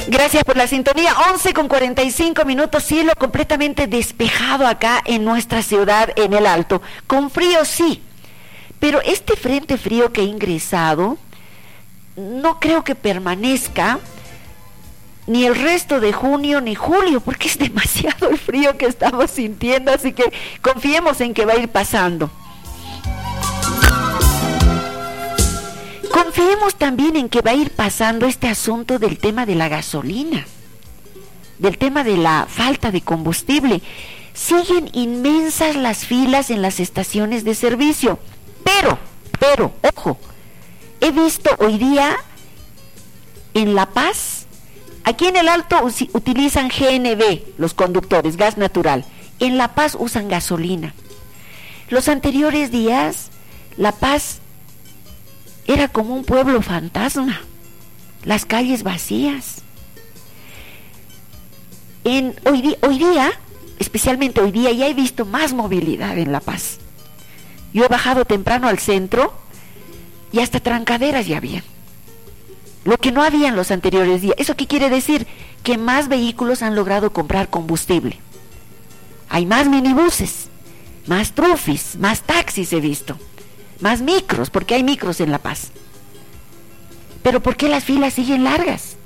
Gracias por la sintonía. 11:45, cielo completamente despejado acá en nuestra ciudad, en el Alto. Con frío sí, pero este frente frío que ha ingresado no creo que permanezca ni el resto de junio ni julio, porque es demasiado el frío que estamos sintiendo, así que confiemos en que va a ir pasando. Confiemos también en que va a ir pasando este asunto del tema de la gasolina, del tema de la falta de combustible. Siguen inmensas las filas en las estaciones de servicio, pero, ojo, he visto hoy día en La Paz, aquí en el Alto utilizan GNV, los conductores, gas natural, en La Paz usan gasolina. Los anteriores días, La Paz era como un pueblo fantasma, las calles vacías. Hoy día, especialmente hoy día, ya he visto más movilidad en La Paz. Yo he bajado temprano al centro y hasta trancaderas ya había. Lo que no había en los anteriores días. ¿Eso qué quiere decir? Que más vehículos han logrado comprar combustible. Hay más minibuses, más trufis, más taxis he visto. Más micros, porque hay micros en La Paz. Pero ¿por qué las filas siguen largas?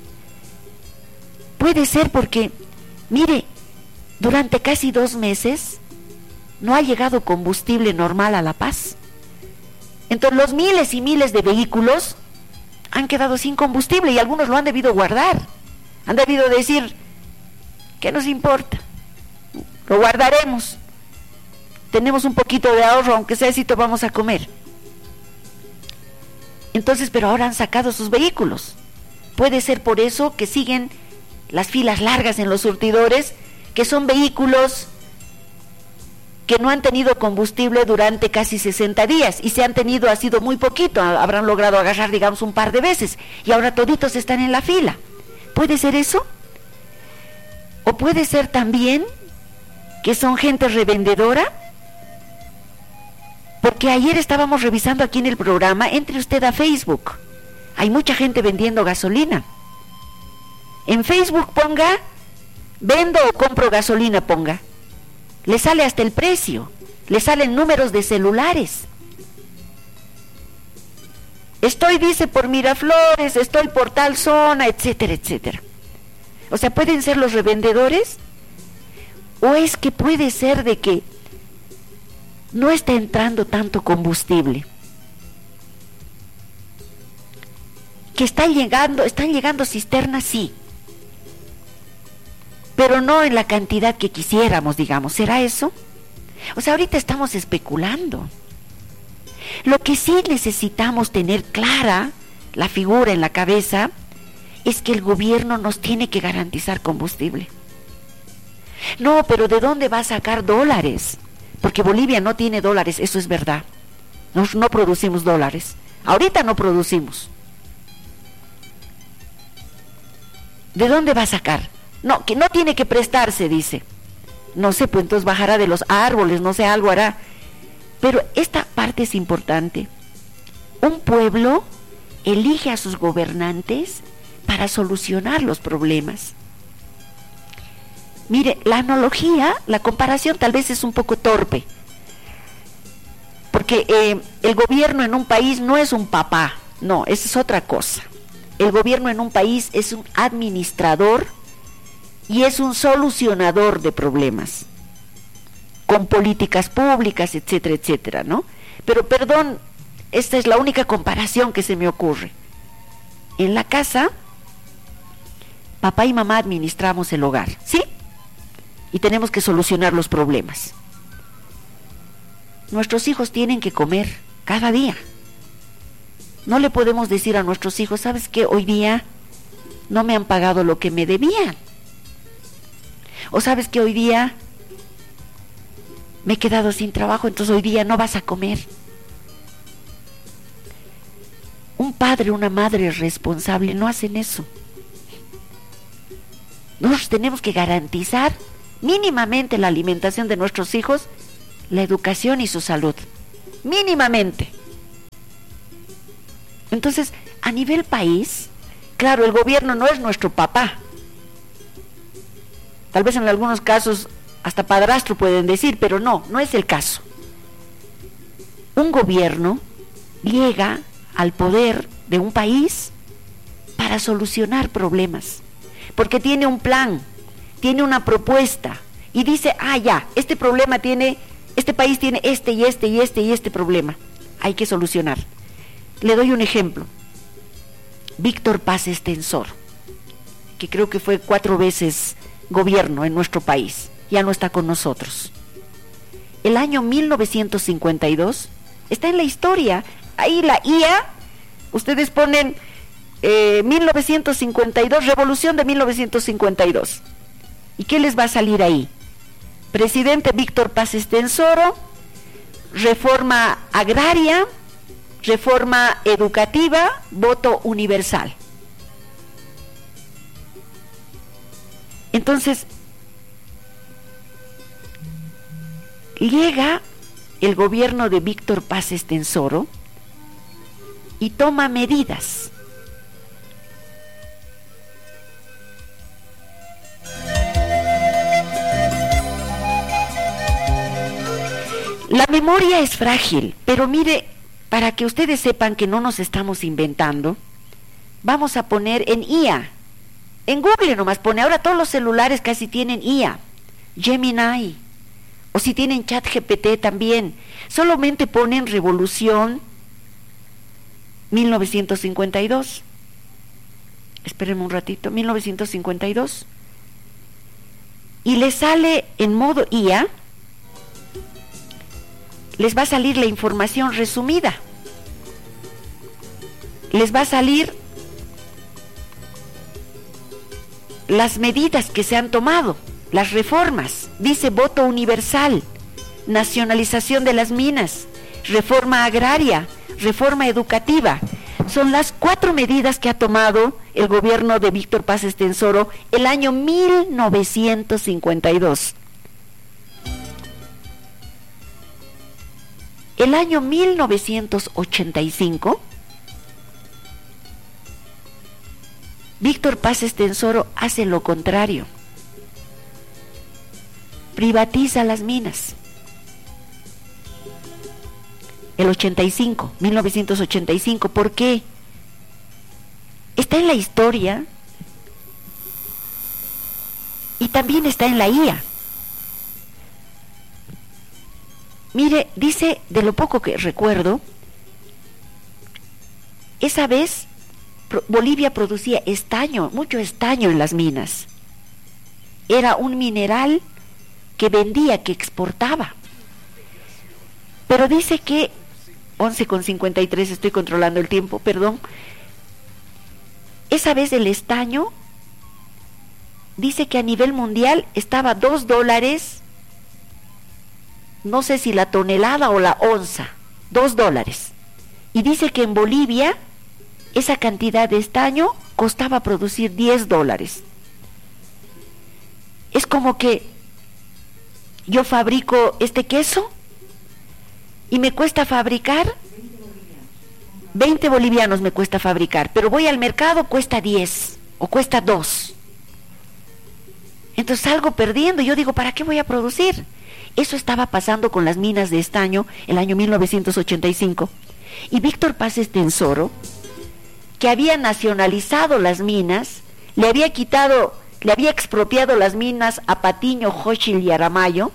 Puede ser porque, mire, durante casi 2 meses no ha llegado combustible normal a La Paz. Entonces los miles y miles de vehículos han quedado sin combustible y algunos lo han debido guardar. Han debido decir, ¿qué nos importa? Lo guardaremos. Tenemos un poquito de ahorro, aunque sea si vamos a comer. Entonces, pero ahora han sacado sus vehículos. Puede ser por eso que siguen las filas largas en los surtidores, que son vehículos que no han tenido combustible durante casi 60 días, y si han tenido ha sido muy poquito, habrán logrado agarrar, digamos, un par de veces, y ahora toditos están en la fila. ¿Puede ser eso? ¿O puede ser también que son gente revendedora? Porque ayer estábamos revisando aquí en el programa, entre usted a Facebook, hay mucha gente vendiendo gasolina. En Facebook ponga, vendo o compro gasolina, ponga. Le sale hasta el precio, le salen números de celulares. Estoy, dice, por Miraflores, estoy por tal zona, etcétera, etcétera. O sea, ¿pueden ser los revendedores? ¿O es que puede ser de que no está entrando tanto combustible? Que están llegando cisternas, sí, pero no en la cantidad que quisiéramos, digamos. ¿Será eso? O sea, ahorita estamos especulando. Lo que sí necesitamos tener clara, la figura en la cabeza, es que el gobierno nos tiene que garantizar combustible. No, pero ¿de dónde va a sacar dólares? Porque Bolivia no tiene dólares, eso es verdad. No producimos dólares. Ahorita no producimos. ¿De dónde va a sacar? No, que no tiene que prestarse, dice. No sé, pues entonces bajará de los árboles, no sé, algo hará. Pero esta parte es importante. Un pueblo elige a sus gobernantes para solucionar los problemas. Mire, la analogía, la comparación tal vez es un poco torpe. Porque el gobierno en un país no es un papá, no, esa es otra cosa. El gobierno en un país es un administrador y es un solucionador de problemas, con políticas públicas, etcétera, etcétera, ¿no? Pero perdón, esta es la única comparación que se me ocurre. En la casa, papá y mamá administramos el hogar, ¿sí? Y tenemos que solucionar los problemas. Nuestros hijos tienen que comer cada día. No le podemos decir a nuestros hijos, ¿sabes qué? Hoy día no me han pagado lo que me debían. O ¿sabes qué? Hoy día me he quedado sin trabajo, entonces hoy día no vas a comer. Un padre, una madre responsable no hacen eso. Nosotros tenemos que garantizar mínimamente la alimentación de nuestros hijos, la educación y su salud. Mínimamente. Entonces, a nivel país, Claro, el gobierno no es nuestro papá. Tal vez en algunos casos hasta padrastro pueden decir, pero no es el caso. Un gobierno llega al poder de un país para solucionar problemas, porque tiene un plan, tiene una propuesta y dice, ya, este país tiene este y este y este y este problema, hay que solucionar. Le doy un ejemplo. Víctor Paz Estenssoro, que creo que fue 4 veces gobierno en nuestro país, ya no está con nosotros. El año 1952 está en la historia, ahí la IA, ustedes ponen 1952, revolución de 1952. ¿Y qué les va a salir ahí? Presidente Víctor Paz Estenssoro, reforma agraria, reforma educativa, voto universal. Entonces, llega el gobierno de Víctor Paz Estenssoro y toma medidas. La memoria es frágil, pero mire, para que ustedes sepan que no nos estamos inventando, vamos a poner en IA, en Google nomás pone, ahora todos los celulares casi tienen IA, Gemini, o si tienen ChatGPT también, solamente ponen revolución 1952, espérenme un ratito, 1952, y les sale en modo IA, les va a salir la información resumida, les va a salir las medidas que se han tomado, las reformas, dice voto universal, nacionalización de las minas, reforma agraria, reforma educativa. Son las 4 medidas que ha tomado el gobierno de Víctor Paz Estenssoro el año 1952. El año 1985, Víctor Paz Estenssoro hace lo contrario. Privatiza las minas. El 1985, ¿por qué? Está en la historia y también está en la IA. Mire, dice, de lo poco que recuerdo, esa vez Bolivia producía estaño, mucho estaño en las minas. Era un mineral que vendía, que exportaba. Pero dice que, 11:53, estoy controlando el tiempo, perdón. Esa vez el estaño, dice que a nivel mundial estaba a $2, no sé si la tonelada o la onza, $2. Y dice que en Bolivia esa cantidad de estaño costaba producir $10. Es como que yo fabrico este queso y me cuesta fabricar 20 bolivianos me cuesta fabricar, pero voy al mercado, cuesta 10 o cuesta 2. Entonces salgo perdiendo y yo digo, ¿para qué voy a producir? Eso estaba pasando con las minas de estaño el año 1985. Y Víctor Paz Estenssoro, que había nacionalizado las minas, le había expropiado las minas a Patiño, Xochitl y Aramayo,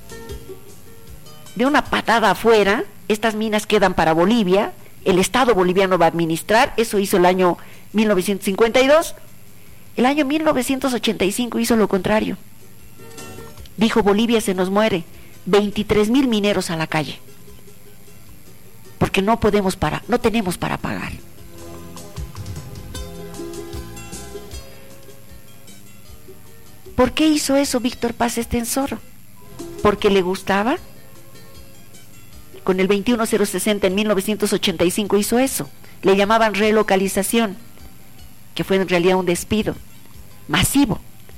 de una patada afuera. Estas minas quedan para Bolivia, el Estado boliviano va a administrar, eso hizo el año 1952. El año 1985 hizo lo contrario. Dijo, Bolivia se nos muere, 23,000 mineros a la calle, porque no tenemos para pagar. ¿Por qué hizo eso Víctor Paz Estenssoro? ¿Porque le gustaba? Con el 21060 en 1985 hizo eso. Le llamaban relocalización, que fue en realidad un despido masivo.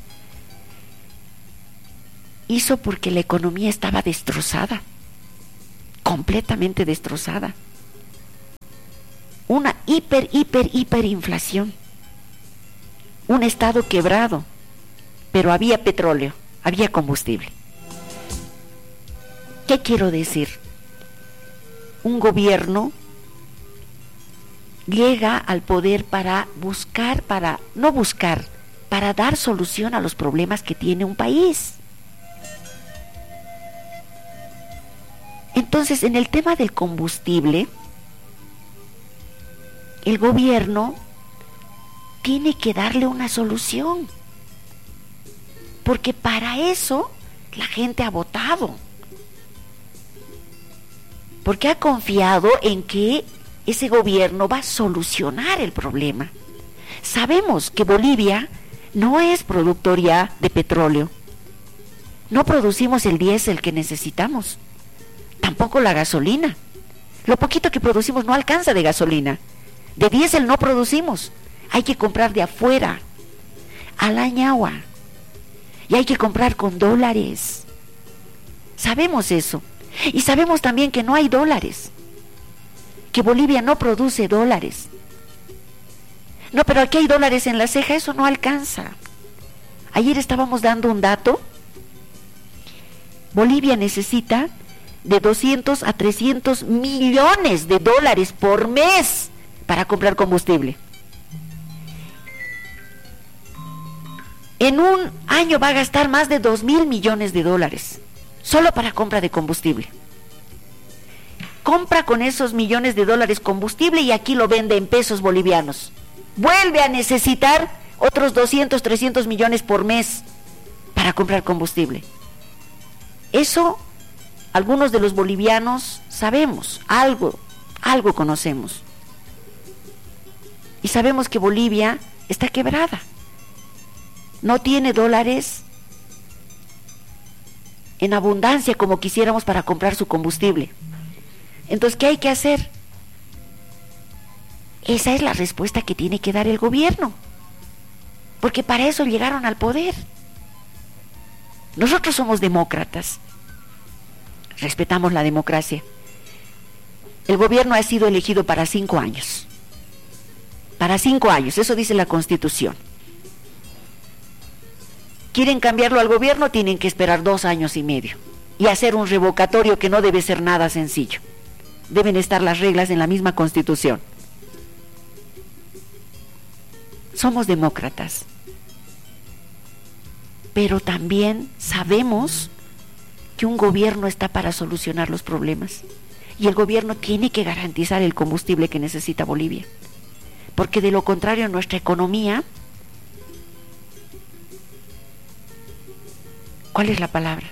Hizo porque la economía estaba destrozada, completamente destrozada. Una hiperinflación. un estado quebrado, pero había petróleo, había combustible. ¿Qué quiero decir? Un gobierno llega al poder para para dar solución a los problemas que tiene un país. Entonces, en el tema del combustible, el gobierno tiene que darle una solución, porque para eso la gente ha votado, porque ha confiado en que ese gobierno va a solucionar el problema. Sabemos que Bolivia no es productor ya de petróleo, no producimos el diésel que necesitamos, tampoco la gasolina. Lo poquito que producimos no alcanza de gasolina, de diésel no producimos, hay que comprar de afuera, a la ñagua, y hay que comprar con dólares. Sabemos eso, y sabemos también que no hay dólares, que Bolivia no produce dólares. No, pero aquí hay dólares en la ceja, eso no alcanza. Ayer estábamos dando un dato. Bolivia necesita de 200 a 300 millones de dólares por mes para comprar combustible. En un año va a gastar más de 2.000 millones de dólares solo para compra de combustible. Compra con esos millones de dólares combustible y aquí lo vende en pesos bolivianos. Vuelve a necesitar otros 200, 300 millones por mes para comprar combustible. Eso, algunos de los bolivianos sabemos, algo conocemos. Y sabemos que Bolivia está quebrada. No tiene dólares en abundancia como quisiéramos para comprar su combustible. Entonces, ¿qué hay que hacer? Esa es la respuesta que tiene que dar el gobierno, porque para eso llegaron al poder. Nosotros somos demócratas, respetamos la democracia. El gobierno ha sido elegido para 5 años. Para 5 años, eso dice la Constitución. Quieren cambiarlo al gobierno, tienen que esperar 2 años y medio y hacer un revocatorio que no debe ser nada sencillo. Deben estar las reglas en la misma Constitución. Somos demócratas, pero también sabemos que un gobierno está para solucionar los problemas y el gobierno tiene que garantizar el combustible que necesita Bolivia, porque de lo contrario nuestra economía, ¿cuál es la palabra?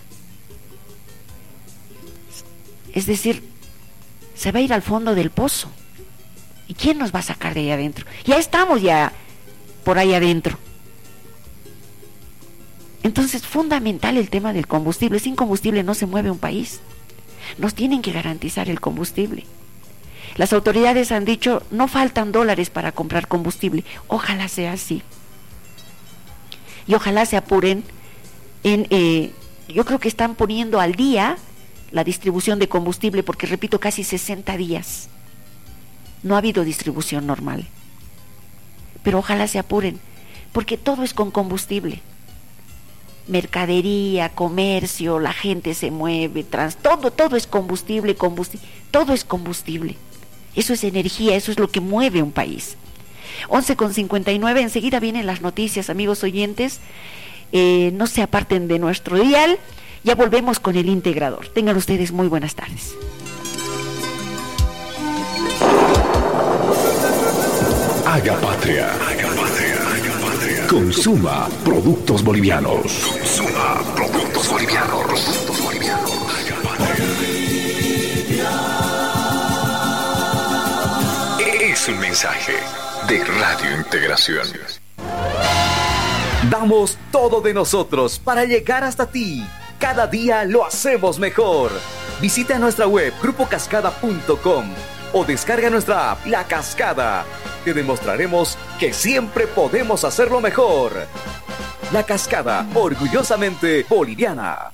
Es decir, se va a ir al fondo del pozo. ¿Y quién nos va a sacar de ahí adentro? Ya estamos por ahí adentro. Entonces, fundamental el tema del combustible. Sin combustible no se mueve un país. Nos tienen que garantizar el combustible. Las autoridades han dicho, no faltan dólares para comprar combustible. Ojalá sea así. Y ojalá se apuren yo creo que están poniendo al día la distribución de combustible, porque repito, casi 60 días no ha habido distribución normal. Pero ojalá se apuren, porque todo es con combustible. Mercadería, comercio, la gente se mueve, todo es combustible, todo es combustible. Eso es energía, eso es lo que mueve un país. 11:59, enseguida vienen las noticias, amigos oyentes. No se aparten de nuestro dial, ya volvemos con el integrador. Tengan ustedes muy buenas tardes. Haga patria. Haga patria. Haga patria. Consuma productos bolivianos. Consuma productos bolivianos. Productos bolivianos. Haga patria. Es un mensaje de Radio Integración. Damos todo de nosotros para llegar hasta ti. Cada día lo hacemos mejor. Visita nuestra web grupocascada.com o descarga nuestra app La Cascada. Te demostraremos que siempre podemos hacerlo mejor. La Cascada, orgullosamente boliviana.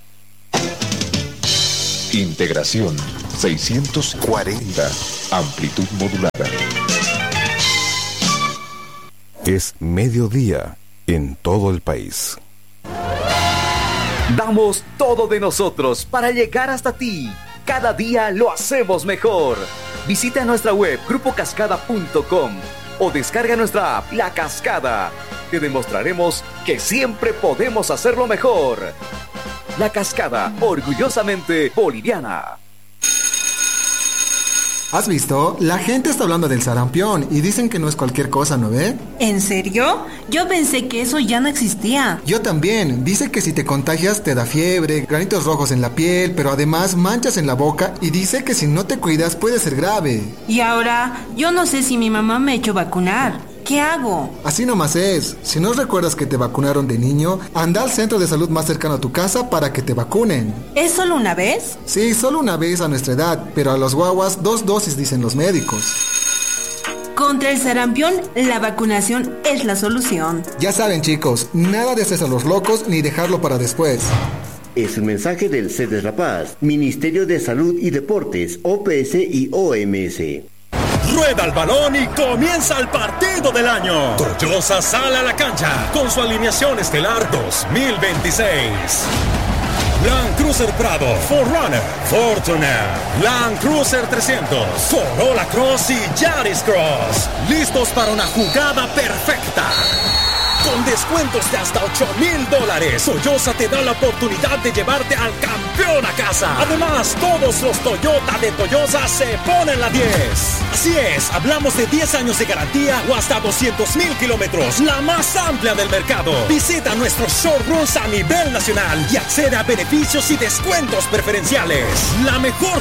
Integración 640. Amplitud modulada. Es mediodía en todo el país. Damos todo de nosotros para llegar hasta ti. Cada día lo hacemos mejor. Visita nuestra web grupocascada.com o descarga nuestra app La Cascada. Te demostraremos que siempre podemos hacerlo mejor. La Cascada, orgullosamente boliviana. ¿Has visto? La gente está hablando del sarampión y dicen que no es cualquier cosa, ¿no ve? ¿En serio? Yo pensé que eso ya no existía. Yo también. Dice que si te contagias te da fiebre, granitos rojos en la piel, pero además manchas en la boca y dice que si no te cuidas puede ser grave. Y ahora, yo no sé si mi mamá me ha hecho vacunar. ¿Qué hago? Así nomás es. Si no recuerdas que te vacunaron de niño, anda al centro de salud más cercano a tu casa para que te vacunen. ¿Es solo una vez? Sí, solo una vez a nuestra edad, pero a los guaguas 2 dosis dicen los médicos. Contra el sarampión, la vacunación es la solución. Ya saben, chicos, nada de hacerse a los locos ni dejarlo para después. Es un mensaje del CEDES La Paz, Ministerio de Salud y Deportes, OPS y OMS. Rueda el balón y comienza el partido del año. Toyosa sale a la cancha con su alineación estelar 2026. Land Cruiser Prado, 4Runner, Fortuner, Land Cruiser 300, Corolla Cross y Yaris Cross. Listos para una jugada perfecta. Con descuentos de hasta $8,000, Toyosa te da la oportunidad de llevarte al campeón a casa. Además, todos los Toyota de Toyosa se ponen la 10. Así es, hablamos de 10 años de garantía o hasta 200,000 kilómetros, la más amplia del mercado. Visita nuestros showrooms a nivel nacional y accede a beneficios y descuentos preferenciales. La mejor